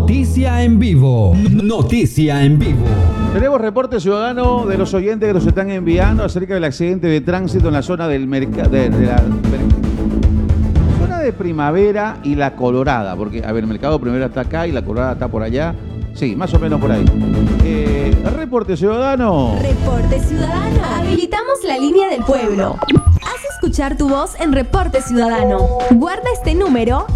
Noticia en vivo. Noticia en vivo. Tenemos reporte ciudadano de los oyentes que nos están enviando acerca del accidente de tránsito en la zona del mercado zona de Primavera y La Colorada, porque a ver, el mercado Primavera está acá y La Colorada está por allá. Sí, más o menos por ahí. Reporte ciudadano. Reporte ciudadano. Habilitamos la línea del pueblo. Haz escuchar tu voz en Reporte Ciudadano. Guarda este número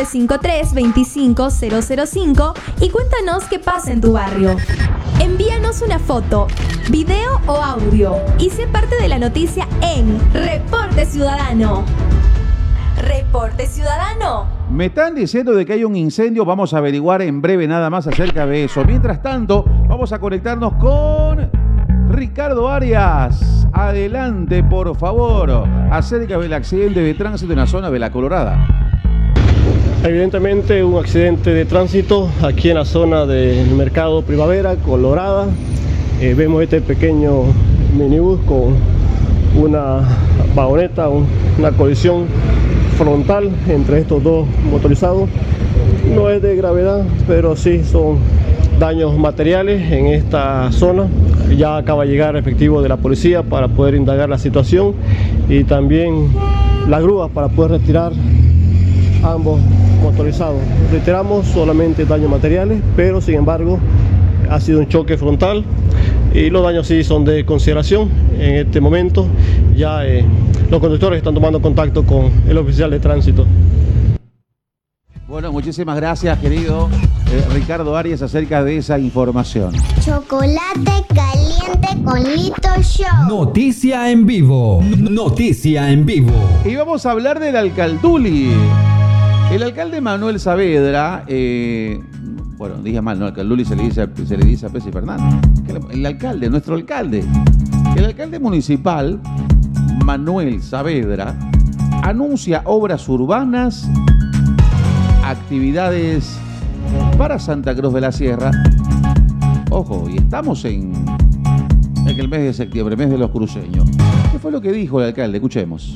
753-25005 y cuéntanos qué pasa en tu barrio. Envíanos una foto, video o audio y sé parte de la noticia en Reporte Ciudadano. Reporte Ciudadano. Me están diciendo de que hay un incendio. Vamos a averiguar en breve nada más acerca de eso. Mientras tanto, vamos a conectarnos con Ricardo Arias. Adelante, por favor, acerca del accidente de tránsito en la zona de La Colorada. Evidentemente un accidente de tránsito aquí en la zona del mercado Primavera, Colorada. Vemos este pequeño minibús con una vagoneta, una colisión frontal entre estos dos motorizados. No es de gravedad, pero sí son daños materiales en esta zona. Ya acaba de llegar efectivo de la policía para poder indagar la situación y también las grúas para poder retirar ambos motorizados. Reiteramos, solamente daños materiales, pero sin embargo ha sido un choque frontal y los daños sí son de consideración. En este momento ya los conductores están tomando contacto con el oficial de tránsito. Bueno, muchísimas gracias, querido Ricardo Arias, acerca de esa información. Chocolate caliente con Lito Show. Noticia en vivo. Noticia en vivo. Y vamos a hablar del alcalduli. El alcalde Manuel Saavedra, bueno, dije mal, no, alcalduli se le dice a Pérez Fernández. El alcalde, nuestro alcalde. El alcalde municipal, Manuel Saavedra, anuncia obras urbanas, actividades para Santa Cruz de la Sierra. Ojo, y estamos en el mes de septiembre, mes de los cruceños. ¿Qué fue lo que dijo el alcalde? Escuchemos.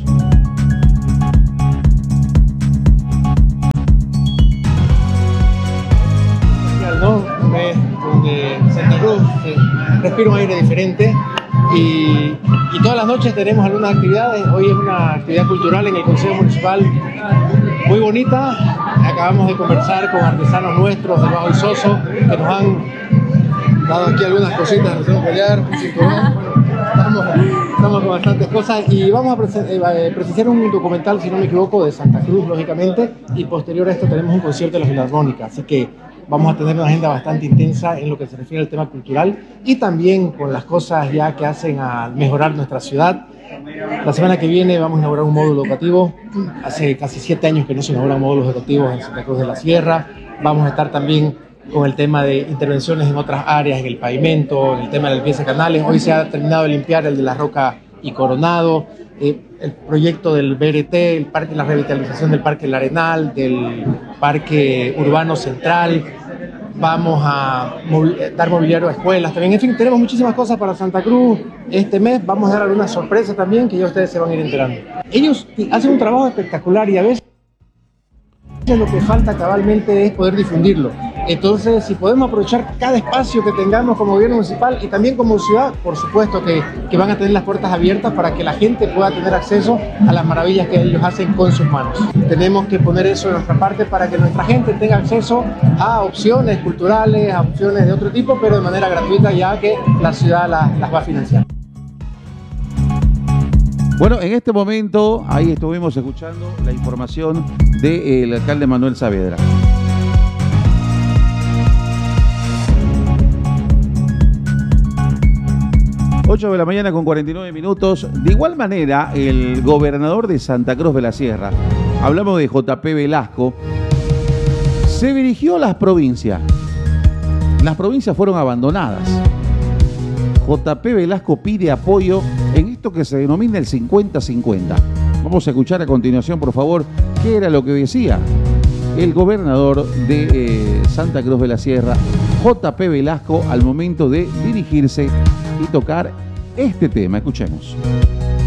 ¿No? Un mes donde Santa Cruz respira un aire diferente y todas las noches tenemos algunas actividades. Hoy es una actividad cultural en el Consejo Municipal muy bonita. Acabamos de conversar con artesanos nuestros de Bajo Isoso que nos han dado aquí algunas cositas, nos hacemos collar, estamos con bastantes cosas y vamos a presenciar un documental, si no me equivoco, de Santa Cruz, lógicamente, y posterior a esto tenemos un concierto de la Filarmónica, así que vamos a tener una agenda bastante intensa en lo que se refiere al tema cultural y también con las cosas ya que hacen a mejorar nuestra ciudad. La semana que viene vamos a inaugurar un módulo educativo. Hace casi 7 años que no se inauguran módulos educativos en Santa Cruz de la Sierra. Vamos a estar también con el tema de intervenciones en otras áreas, en el pavimento, en el tema de la limpieza de canales. Hoy se ha terminado de limpiar el de La Roca y Coronado. El proyecto del BRT, la revitalización del Parque El Arenal, del Parque Urbano Central. Vamos a dar mobiliario a escuelas también. En fin, tenemos muchísimas cosas para Santa Cruz este mes. Vamos a dar algunas sorpresas también que ya ustedes se van a ir enterando. Ellos hacen un trabajo espectacular y a veces lo que falta cabalmente es poder difundirlo. Entonces, si podemos aprovechar cada espacio que tengamos como gobierno municipal y también como ciudad, por supuesto que van a tener las puertas abiertas para que la gente pueda tener acceso a las maravillas que ellos hacen con sus manos. Tenemos que poner eso de nuestra parte para que nuestra gente tenga acceso a opciones culturales, a opciones de otro tipo, pero de manera gratuita, ya que la ciudad las va a financiar. Bueno, en este momento, ahí estuvimos escuchando la información del alcalde Manuel Saavedra. 8 de la mañana con 49 minutos. De igual manera, el gobernador de Santa Cruz de la Sierra, hablamos de JP Velasco, se dirigió a las provincias. Las provincias fueron abandonadas. JP Velasco pide apoyo en esto que se denomina el 50-50. Vamos a escuchar a continuación, por favor, qué era lo que decía el gobernador de Santa Cruz de la Sierra, JP Velasco, al momento de dirigirse y tocar este tema. Escuchemos.